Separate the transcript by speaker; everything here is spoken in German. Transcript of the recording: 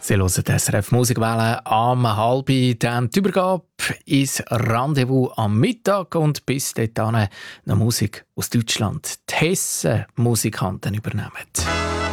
Speaker 1: Sie hören die SRF Musikwelle am halb, dann die Übergabe ins Rendezvous am Mittag und bis dahin noch Musik aus Deutschland. Die Hessen-Musikanten übernehmen.